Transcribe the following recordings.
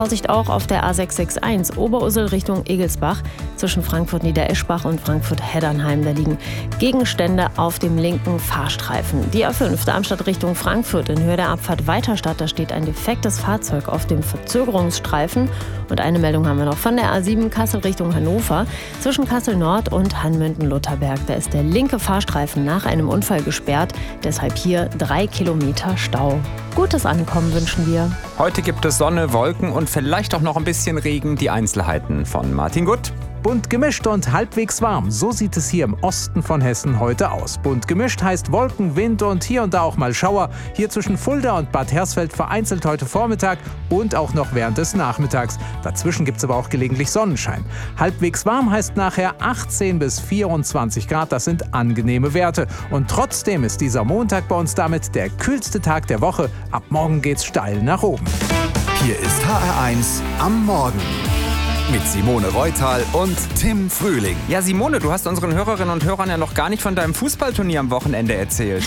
Vorsicht auch auf der A661 Oberursel Richtung Egelsbach zwischen Frankfurt-Niedereschbach und Frankfurt-Heddernheim. Da liegen Gegenstände auf dem linken Fahrstreifen. Die A5 Darmstadt Richtung Frankfurt in Höhe der Abfahrt Weiterstadt. Da steht ein defektes Fahrzeug auf dem Verzögerungsstreifen. Und eine Meldung haben wir noch von der A7 Kassel Richtung Hannover. Zwischen Kassel Nord und Hanmünden-Lutherberg. Da ist der linke Fahrstreifen nach einem Unfall gesperrt. Deshalb hier 3 Kilometer Stau. Gutes Ankommen wünschen wir. Heute gibt es Sonne, Wolken und vielleicht auch noch ein bisschen Regen. Die Einzelheiten von Martin Gutt. Bunt gemischt und halbwegs warm. So sieht es hier im Osten von Hessen heute aus. Bunt gemischt heißt Wolken, Wind und hier und da auch mal Schauer. Hier zwischen Fulda und Bad Hersfeld vereinzelt heute Vormittag und auch noch während des Nachmittags. Dazwischen gibt es aber auch gelegentlich Sonnenschein. Halbwegs warm heißt nachher 18 bis 24 Grad. Das sind angenehme Werte. Und trotzdem ist dieser Montag bei uns damit der kühlste Tag der Woche. Ab morgen geht's steil nach oben. Hier ist HR1 am Morgen. Mit Simone Reutal und Tim Frühling. Ja, Simone, du hast unseren Hörerinnen und Hörern ja noch gar nicht von deinem Fußballturnier am Wochenende erzählt.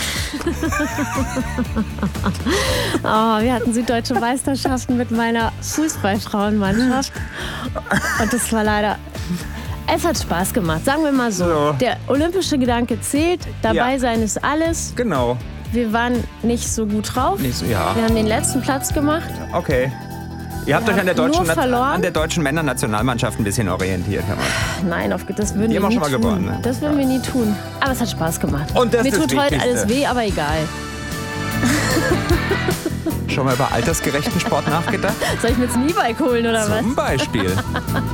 Wir hatten süddeutsche Meisterschaften mit meiner Fußballfrauenmannschaft. Und das war leider... Es hat Spaß gemacht, sagen wir mal so. Der olympische Gedanke zählt, dabei sein ist alles. Genau. Wir waren nicht so gut drauf. Wir haben den letzten Platz gemacht. Okay. Ihr habt euch an der nur deutschen Männernationalmannschaft ein bisschen orientiert. Nein, das würden Die wir haben auch nie schon mal tun. gewonnen. Ne? Das würden wir nie tun. Aber es hat Spaß gemacht. Und das Mir ist das tut heute Wichtigste. alles weh, aber egal. Schon mal über altersgerechten Sport nachgedacht? Soll ich mir jetzt ein E-Bike holen oder was? Zum Beispiel.